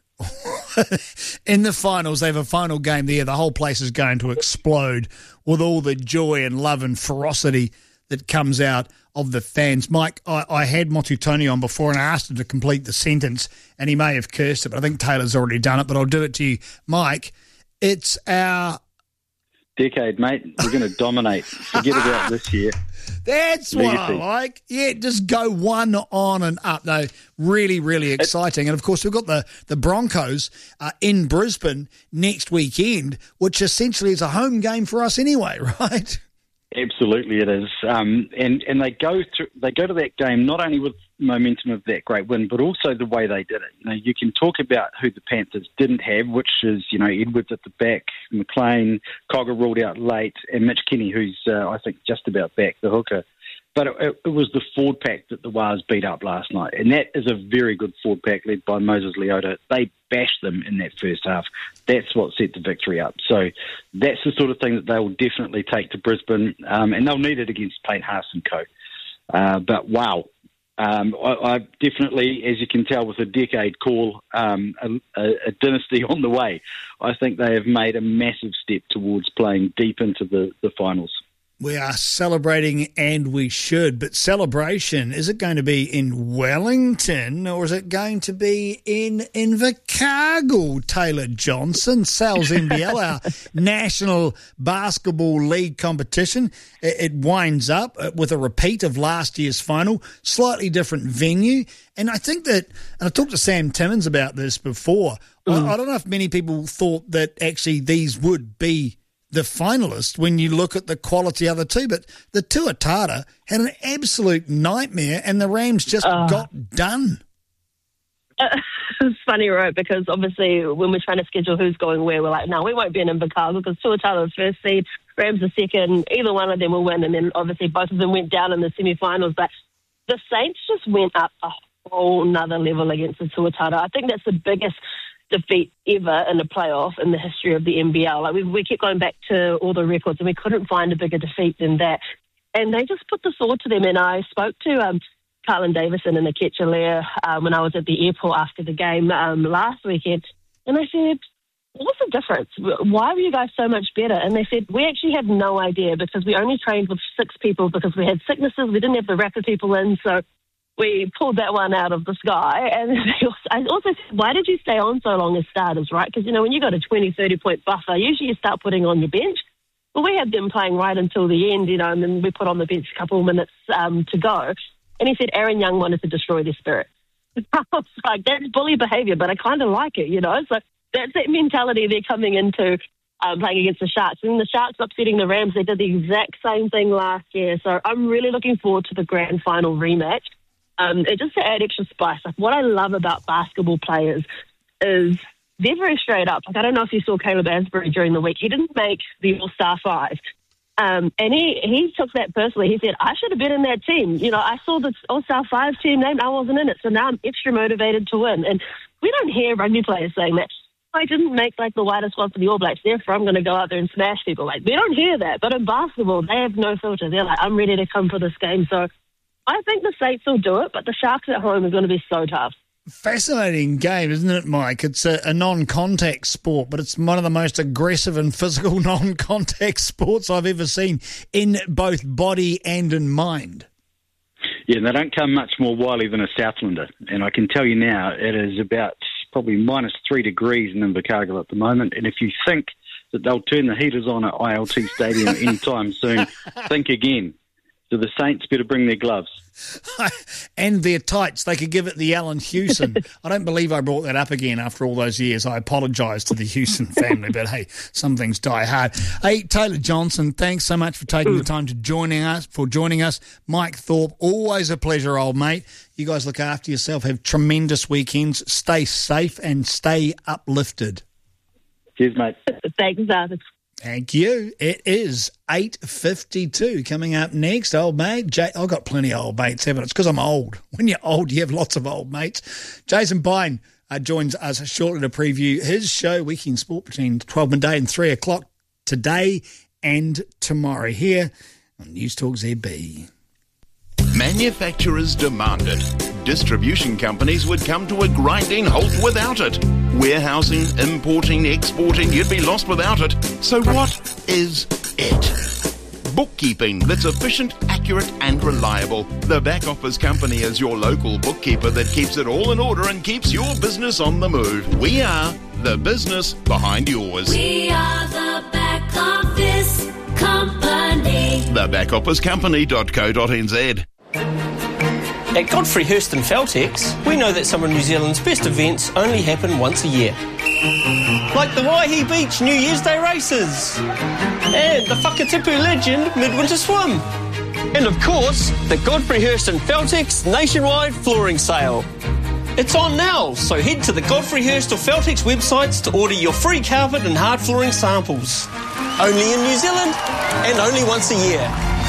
In the finals, they have a final game there. The whole place is going to explode with all the joy and love and ferocity that comes out of the fans. Mike, I had Motu Tony on before and I asked him to complete the sentence and he may have cursed it, but I think Taylor's already done it, but I'll do it to you. Mike, it's our decade, mate. We're going to dominate. Forget about this year. That's what I like. Yeah, just go one on and up. No, really, really exciting. And, of course, we've got the Broncos in Brisbane next weekend, which essentially is a home game for us anyway, right? Absolutely, it is. And they go to that game not only with momentum of that great win, but also the way they did it. You know, you can talk about who the Panthers didn't have, which is, you know, Edwards at the back, McLean, Cogger ruled out late, and Mitch Kenny, who's, I think, just about back, the hooker. But it was the forward pack that the Wars beat up last night, and that is a very good forward pack led by Moses Leota. They bashed them in that first half. That's what set the victory up. So that's the sort of thing that they will definitely take to Brisbane, and they'll need it against Payne Haas and co. But wow. I definitely, as you can tell with a decade call, a dynasty on the way. I think they have made a massive step towards playing deep into the finals. We are celebrating, and we should. But celebration, is it going to be in Wellington or is it going to be in Invercargill? Taylor Johnson, Sal's NBL, our National Basketball League competition. It winds up with a repeat of last year's final, slightly different venue. And I think that, and I talked to Sam Timmins about this before, I don't know if many people thought that actually these would be the finalists when you look at the quality of the two, but the Tuatara had an absolute nightmare and the Rams just got done. It's funny, right, because obviously when we're trying to schedule who's going where, we're like, no, we won't be in Invercargill because Tuatara was first seed, Rams are second, either one of them will win, and then obviously both of them went down in the semi-finals, but the Saints just went up a whole nother level against the Tuatara. I think that's the biggest defeat ever in a playoff in the history of the NBL. Like we kept going back to all the records and we couldn't find a bigger defeat than that. And they just put the sword to them. And I spoke to Carlin Davison and Akecha Lair when I was at the airport after the game last weekend. And I said, what's the difference? Why were you guys so much better? And they said, we actually had no idea because we only trained with 6 people because we had sicknesses. We didn't have the rapid people in. So we pulled that one out of the sky. And I also said, why did you stay on so long as starters, right? Because, you know, when you got a 20, 30-point buffer, usually you start putting on your bench. But we had them playing right until the end, you know, and then we put on the bench a couple of minutes to go. And he said Aaron Young wanted to destroy their spirit. I was like, that's bully behaviour, but I kind of like it, you know. So that's that mentality they're coming into playing against the Sharks. And the Sharks upsetting the Rams, they did the exact same thing last year. So I'm really looking forward to the grand final rematch. Just to add extra spice, like what I love about basketball players is they're very straight up. Like I don't know if you saw Caleb Asbury during the week. He didn't make the All-Star 5. And he took that personally. He said, I should have been in that team. You know, I saw the All-Star 5 team name. I wasn't in it. So now I'm extra motivated to win. And we don't hear rugby players saying that. I didn't make like the wider squad for the All Blacks. Therefore, I'm going to go out there and smash people. Like we don't hear that. But in basketball, they have no filter. They're like, I'm ready to come for this game. So I think the Saints will do it, but the Sharks at home is going to be so tough. Fascinating game, isn't it, Mike? It's a non-contact sport, but it's one of the most aggressive and physical non-contact sports I've ever seen in both body and in mind. Yeah, and they don't come much more wily than a Southlander. And I can tell you now, it is about probably -3 degrees in Invercargill at the moment. And if you think that they'll turn the heaters on at ILT Stadium anytime soon, think again. So the Saints better bring their gloves. And their tights. They could give it the Alan Hewson. I don't believe I brought that up again after all those years. I apologise to the Hewson family, but hey, some things die hard. Hey, Taylor Johnson, thanks so much for taking the time to joining us. Mike Thorpe, always a pleasure, old mate. You guys look after yourself. Have tremendous weekends. Stay safe and stay uplifted. Cheers, mate. Thanks, Arthur. Thank you. It is 8:52. Coming up next, old mate. I've got plenty of old mates, haven't I? It's because I'm old. When you're old, you have lots of old mates. Jason Pine joins us shortly to preview his show, Weekend Sport, between 12 midday and 3 o'clock today and tomorrow here on News Talk ZB. Manufacturers demand it. Distribution companies would come to a grinding halt without it. Warehousing, importing, exporting, you'd be lost without it. So what is it? Bookkeeping that's efficient, accurate and reliable. The Back Office Company is your local bookkeeper that keeps it all in order and keeps your business on the move. We are the business behind yours. We are the Back Office. Company. The backofficecompany.co.nz. At Godfrey Hirst and Feltex, we know that some of New Zealand's best events only happen once a year. Like the Waihi Beach New Year's Day races. And the Whakatipu Legend Midwinter Swim. And of course, the Godfrey Hirst and Feltex nationwide flooring sale. It's on now, so head to the Godfrey Hirst or Feltex websites to order your free carpet and hard flooring samples. Only in New Zealand and only once a year.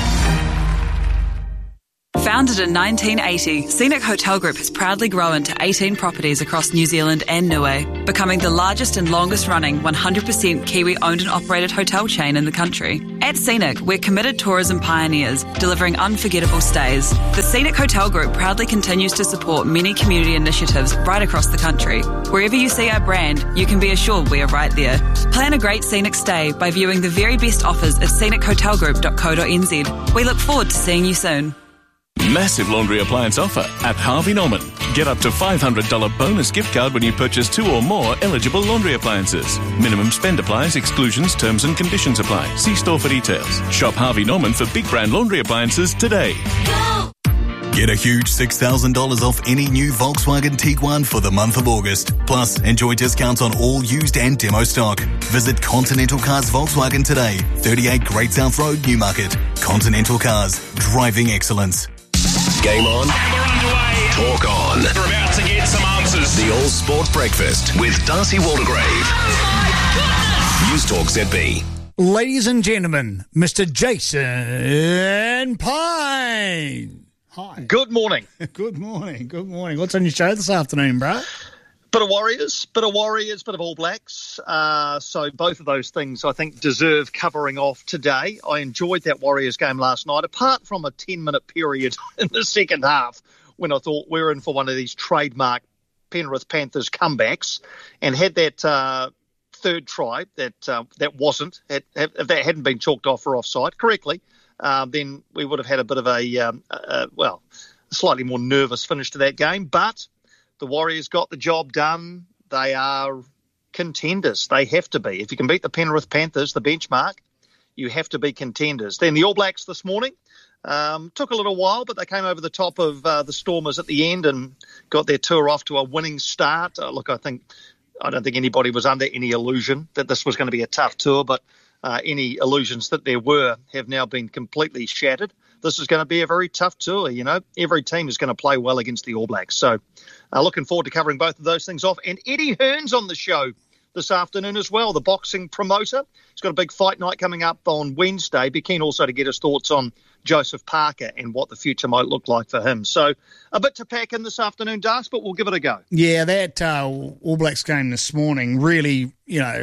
Founded in 1980, Scenic Hotel Group has proudly grown to 18 properties across New Zealand and Niue, becoming the largest and longest running 100% Kiwi owned and operated hotel chain in the country. At Scenic, we're committed tourism pioneers, delivering unforgettable stays. The Scenic Hotel Group proudly continues to support many community initiatives right across the country. Wherever you see our brand, you can be assured we are right there. Plan a great Scenic stay by viewing the very best offers at scenichotelgroup.co.nz. We look forward to seeing you soon. Massive laundry appliance offer at Harvey Norman. Get up to $500 bonus gift card when you purchase 2 or more eligible laundry appliances. Minimum spend applies, exclusions, terms and conditions apply. See store for details. Shop Harvey Norman for big brand laundry appliances today. Get a huge $6,000 off any new Volkswagen Tiguan for the month of August. Plus, enjoy discounts on all used and demo stock. Visit Continental Cars Volkswagen today, 38 Great South Road, Newmarket. Continental Cars, driving excellence. Game on. Talk on. We're about to get some answers. The All Sport Breakfast with Darcy Waldegrave. News Talk ZB. Ladies and gentlemen, Mr. Jason Pine. Hi. Good morning. Good morning. Good morning. What's on your show this afternoon, bro? Bit of Warriors, bit of All Blacks. So both of those things, I think, deserve covering off today. I enjoyed that Warriors game last night, apart from a 10-minute period in the second half when I thought we were in for one of these trademark Penrith Panthers comebacks, and had that third try that wasn't, if that hadn't been chalked off for offside correctly, then we would have had a bit of a slightly more nervous finish to that game. But the Warriors got the job done. They are contenders. They have to be. If you can beat the Penrith Panthers, the benchmark, you have to be contenders. Then the All Blacks this morning took a little while, but they came over the top of the Stormers at the end and got their tour off to a winning start. Look, I don't think anybody was under any illusion that this was going to be a tough tour, but any illusions that there were have now been completely shattered. This is going to be a very tough tour. You know, every team is going to play well against the All Blacks. So looking forward to covering both of those things off. And Eddie Hearn's on the show this afternoon as well, the boxing promoter. He's got a big fight night coming up on Wednesday. Be keen also to get his thoughts on Joseph Parker and what the future might look like for him. So a bit to pack in this afternoon, Das, but we'll give it a go. Yeah, that All Blacks game this morning really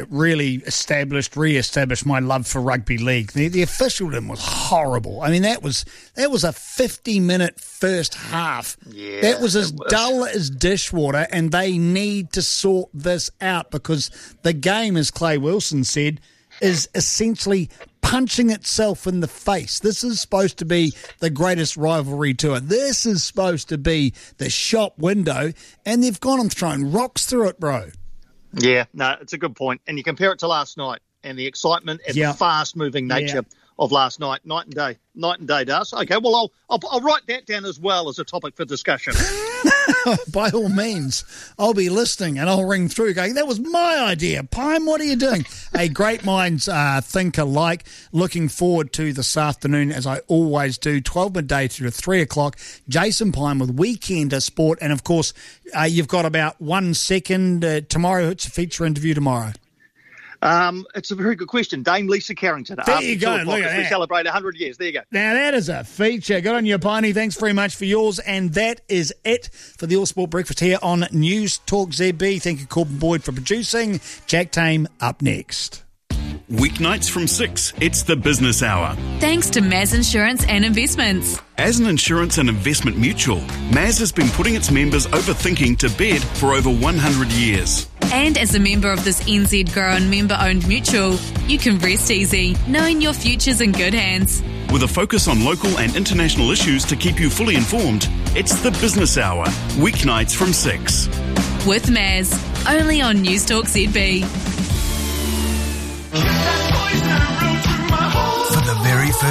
re-established my love for rugby league. The officialdom was horrible. I mean, that was a 50-minute first half. Yeah, that was as dull as dishwater, and they need to sort this out because the game, as Clay Wilson said, is essentially punching itself in the face. This is supposed to be the greatest rivalry tour. This is supposed to be the shop window, and they've gone and thrown rocks through it, bro. Yeah, no, it's a good point. And you compare it to last night and the excitement and the fast-moving nature of last night. Night and day, Das. Okay, well, I'll write that down as well as a topic for discussion. By all means, I'll be listening and I'll ring through going, that was my idea. Pine, what are you doing? Hey, great minds think alike. Looking forward to this afternoon, as I always do, 12 midday to 3 o'clock. Jason Pine with Weekender Sport. And, of course, you've got about 1 second tomorrow. It's a feature interview tomorrow. It's a very good question. Dame Lisa Carrington. There you go. Look at that. We celebrate 100 years. There you go. Now, that is a feature. Good on you, Piney. Thanks very much for yours. And that is it for the All Sport Breakfast here on News Talk ZB. Thank you, Corbin Boyd, for producing. Jack Tame up next. Weeknights from 6, it's the Business Hour. Thanks to Maz Insurance and Investments. As an insurance and investment mutual, Maz has been putting its members over thinking to bed for over 100 years. And as a member of this NZ Grown member-owned mutual, you can rest easy, knowing your future's in good hands. With a focus on local and international issues to keep you fully informed, it's the Business Hour, weeknights from 6. With Maz, only on News Talk ZB.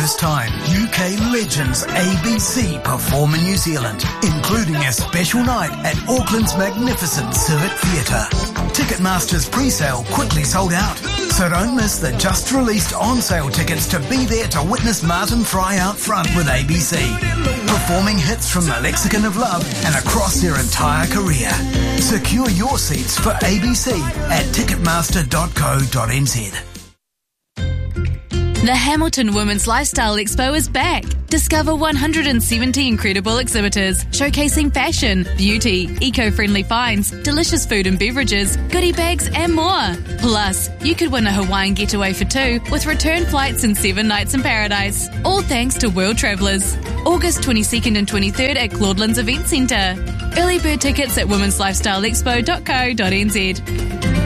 first time, UK legends ABC perform in New Zealand, including a special night at Auckland's magnificent Civic Theatre. Ticketmaster's pre-sale quickly sold out, so don't miss the just-released on-sale tickets to be there to witness Martin Fry out front with ABC, performing hits from the lexicon of love and across their entire career. Secure your seats for ABC at ticketmaster.co.nz. The Hamilton Women's Lifestyle Expo is back. Discover 170 incredible exhibitors showcasing fashion, beauty, eco-friendly finds, delicious food and beverages, goodie bags and more. Plus, you could win a Hawaiian getaway for two with return flights and 7 nights in paradise. All thanks to World Travellers. August 22nd and 23rd at Claudelands Event Centre. Early bird tickets at womenslifestyleexpo.co.nz.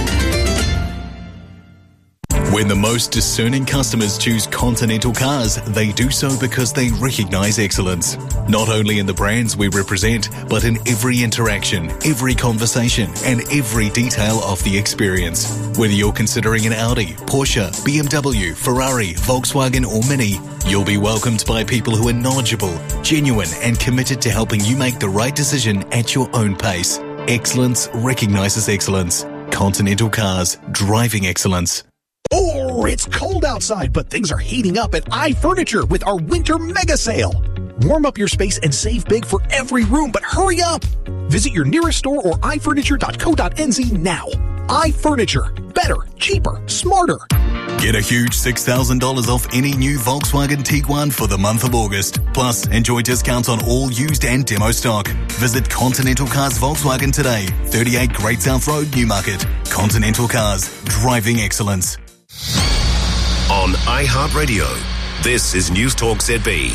When the most discerning customers choose Continental Cars, they do so because they recognise excellence. Not only in the brands we represent, but in every interaction, every conversation, and every detail of the experience. Whether you're considering an Audi, Porsche, BMW, Ferrari, Volkswagen or Mini, you'll be welcomed by people who are knowledgeable, genuine, and committed to helping you make the right decision at your own pace. Excellence recognises excellence. Continental Cars, driving excellence. Oh, it's cold outside, but things are heating up at iFurniture with our winter mega sale. Warm up your space and save big for every room, but hurry up! Visit your nearest store or ifurniture.co.nz now. iFurniture. Better, cheaper, smarter. Get a huge $6,000 off any new Volkswagen Tiguan for the month of August. Plus, enjoy discounts on all used and demo stock. Visit Continental Cars Volkswagen today, 38 Great South Road, Newmarket. Continental Cars, driving excellence. On iHeartRadio, this is News Talk ZB.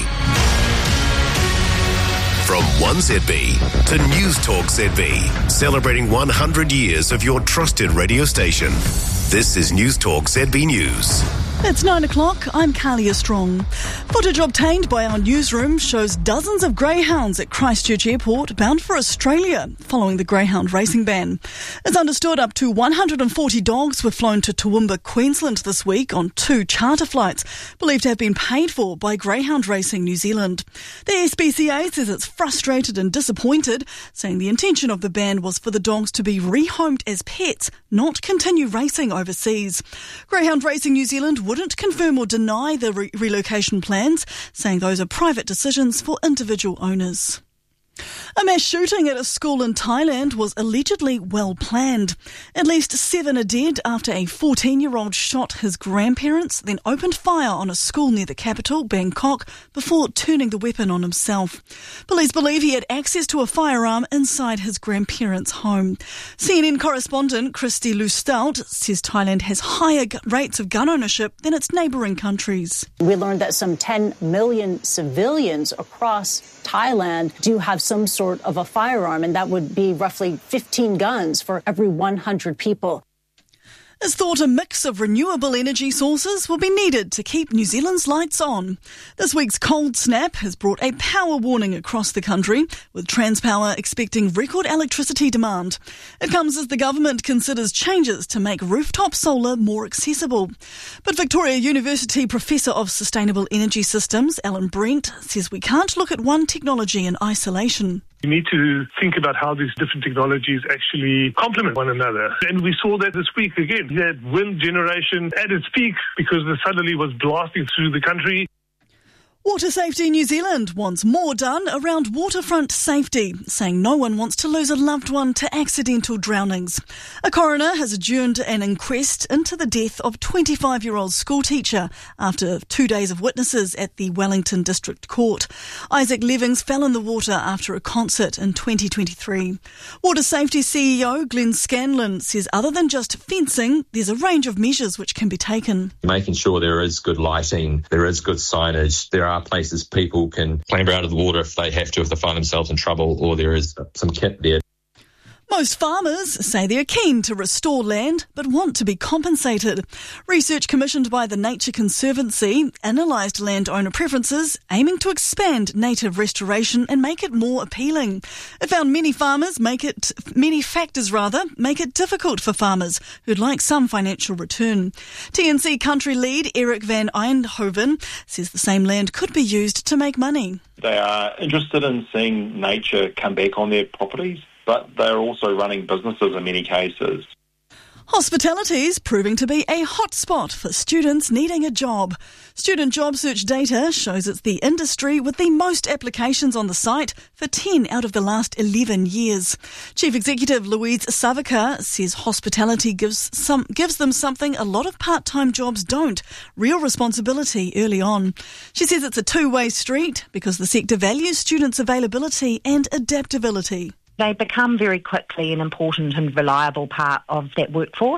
From 1ZB to News Talk ZB, celebrating 100 years of your trusted radio station. This is News Talk ZB News. It's 9 o'clock. I'm Kalia Strong. Footage obtained by our newsroom shows dozens of greyhounds at Christchurch Airport bound for Australia following the greyhound racing ban. It's understood up to 140 dogs were flown to Toowoomba, Queensland this week on 2 charter flights believed to have been paid for by Greyhound Racing New Zealand. The SPCA says it's frustrated and disappointed, saying the intention of the ban was for the dogs to be rehomed as pets, not continue racing overseas. Greyhound Racing New Zealand wouldn't confirm or deny the relocation plans, saying those are private decisions for individual owners. A mass shooting at a school in Thailand was allegedly well planned. At least 7 are dead after a 14-year-old shot his grandparents, then opened fire on a school near the capital, Bangkok, before turning the weapon on himself. Police believe he had access to a firearm inside his grandparents' home. CNN correspondent Christy Lustout says Thailand has higher rates of gun ownership than its neighbouring countries. We learned that some 10 million civilians across Thailand do have some sort of a firearm, and that would be roughly 15 guns for every 100 people. It's thought a mix of renewable energy sources will be needed to keep New Zealand's lights on. This week's cold snap has brought a power warning across the country, with Transpower expecting record electricity demand. It comes as the government considers changes to make rooftop solar more accessible. But Victoria University Professor of Sustainable Energy Systems, Alan Brent, says we can't look at one technology in isolation. You need to think about how these different technologies actually complement one another. And we saw that this week again. You had wind generation at its peak because the southerly was blasting through the country. Water Safety New Zealand wants more done around waterfront safety, saying no one wants to lose a loved one to accidental drownings. A coroner has adjourned an inquest into the death of 25-year-old schoolteacher after 2 days of witnesses at the Wellington District Court. Isaac Levings fell in the water after a concert in 2023. Water Safety CEO Glenn Scanlon says other than just fencing, there's a range of measures which can be taken. Making sure there is good lighting, there is good signage, there are places people can clamber out of the water if they have to, if they find themselves in trouble, or there is some kit there. Most farmers say they're keen to restore land but want to be compensated. Research commissioned by the Nature Conservancy analysed landowner preferences, aiming to expand native restoration and make it more appealing. It found many factors make it difficult for farmers who'd like some financial return. TNC country lead Eric van Eindhoven says the same land could be used to make money. They are interested in seeing nature come back on their properties, but they're also running businesses in many cases. Hospitality's proving to be a hotspot for students needing a job. Student job search data shows it's the industry with the most applications on the site for 10 out of the last 11 years. Chief Executive Louise Savika says hospitality gives them something a lot of part-time jobs don't, real responsibility early on. She says it's a two-way street because the sector values students' availability and adaptability. They become very quickly an important and reliable part of that workforce.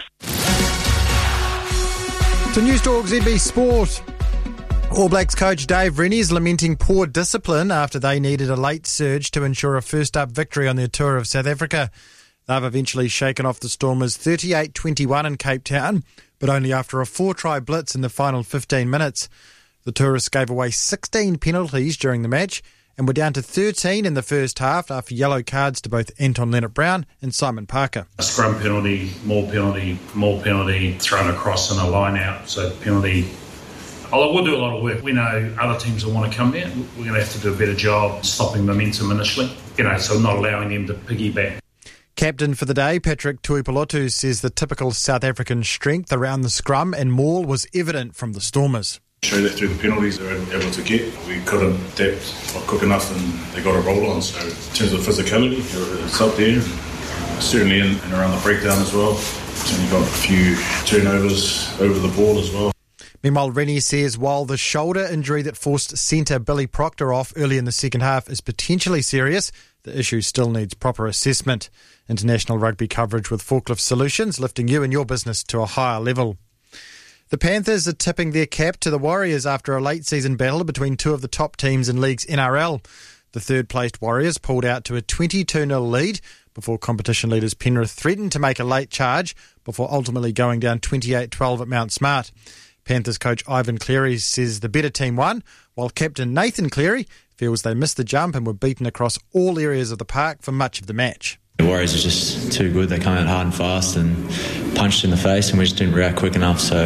To News Talk ZB Sport. All Blacks coach Dave Rennie is lamenting poor discipline after they needed a late surge to ensure a first-up victory on their tour of South Africa. They've eventually shaken off the Stormers 38-21 in Cape Town, but only after a 4-try blitz in the final 15 minutes. The tourists gave away 16 penalties during the match and were down to 13 in the first half after yellow cards to both Anton Leonard-Brown and Simon Parker. A scrum penalty, more penalty, thrown across in a line out, so penalty. Oh, we'll do a lot of work. We know other teams will want to come here. We're going to have to do a better job stopping momentum initially, so not allowing them to piggyback. Captain for the day, Patrick Tuipulotu, says the typical South African strength around the scrum and maul was evident from the Stormers. Show that through the penalties they were able to get. We couldn't adapt quick enough and they got a roll on. So in terms of physicality, it's up there. Certainly in and around the breakdown as well. It's only got a few turnovers over the ball as well. Meanwhile, Rennie says while the shoulder injury that forced centre Billy Proctor off early in the second half is potentially serious, the issue still needs proper assessment. International rugby coverage with Forklift Solutions, lifting you and your business to a higher level. The Panthers are tipping their cap to the Warriors after a late-season battle between two of the top teams in League's NRL. The third-placed Warriors pulled out to a 22-0 lead before competition leaders Penrith threatened to make a late charge before ultimately going down 28-12 at Mount Smart. Panthers coach Ivan Cleary says the better team won, while captain Nathan Cleary feels they missed the jump and were beaten across all areas of the park for much of the match. The Warriors are just too good. They come out hard and fast and punched in the face, and we just didn't react quick enough. So,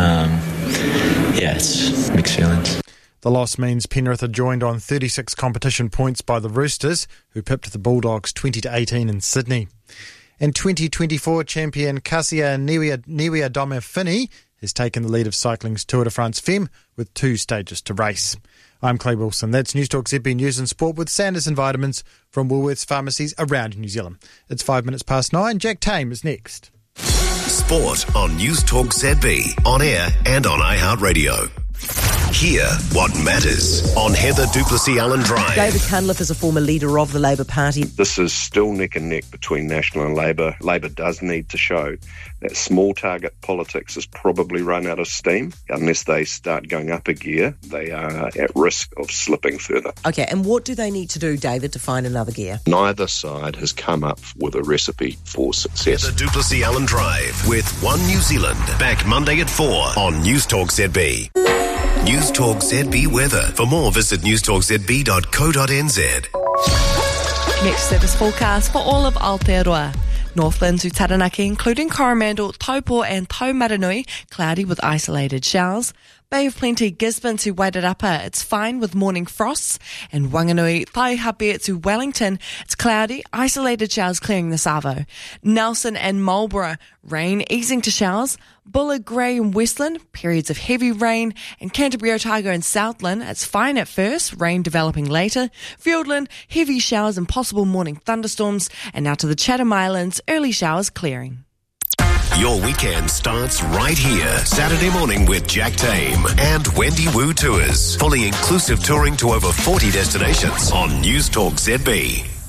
it's mixed feelings. The loss means Penrith are joined on 36 competition points by the Roosters, who pipped the Bulldogs 20-18 in Sydney. And 2024 champion Kasia Niwiadoma-Finney has taken the lead of cycling's Tour de France Femme with 2 stages to race. I'm Clay Wilson. That's News Talk ZB News and Sport with Sanderson Vitamins from Woolworths pharmacies around New Zealand. It's 9:05. Jack Tame is next. Sport on News Talk ZB, on air and on iHeartRadio. Hear what matters on Heather Duplessis-Allen Drive. David Cunliffe is a former leader of the Labor Party. This is still neck and neck between National and Labor. Labor does need to show that small target politics has probably run out of steam. Unless they start going up a gear, they are at risk of slipping further. Okay, and what do they need to do, David, to find another gear? Neither side has come up with a recipe for success. The Duplessis-Allen Drive with One New Zealand. Back Monday at 4 on News Talk ZB. News Talk ZB weather. For more, visit newstalkzb.co.nz. Next service forecast for all of Aotearoa. Northland to Taranaki, including Coromandel, Taupo and Taumaranui, cloudy with isolated showers. Bay of Plenty, Gisborne to Wairarapa, it's fine with morning frosts. And Wanganui, Taihape to Wellington, it's cloudy, isolated showers clearing the Savo. Nelson and Marlborough, rain easing to showers. Bullard, Grey and Westland, periods of heavy rain. And Canterbury, Otago and Southland, it's fine at first, rain developing later. Fiordland, heavy showers and possible morning thunderstorms. And now to the Chatham Islands, early showers clearing. Your weekend starts right here. Saturday morning with Jack Tame and Wendy Wu Tours. Fully inclusive touring to over 40 destinations on News Talk ZB.